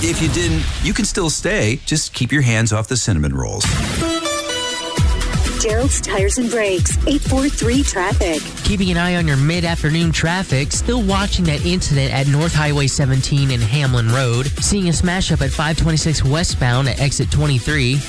If you didn't, you can still stay. Just keep your hands off the cinnamon rolls. Gerald's Tires and Brakes, 843 traffic. Keeping an eye on your mid-afternoon traffic. Still watching that incident at North Highway 17 and Hamlin Road. Seeing a smash-up at 526 westbound at exit 23.